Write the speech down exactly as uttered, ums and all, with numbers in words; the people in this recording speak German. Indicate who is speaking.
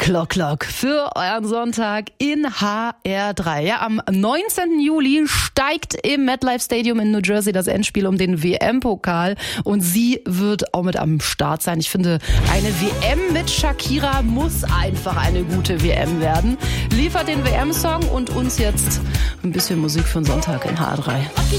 Speaker 1: Clock Clock für euren Sonntag in H R drei. Ja, am neunzehnten Juli steigt im MetLife Stadium in New Jersey das Endspiel um den W M-Pokal und sie wird auch mit am Start sein. Ich finde, eine W M mit Shakira muss einfach eine gute W M werden. Liefert den W M-Song und uns jetzt ein bisschen Musik für den Sonntag in H R drei.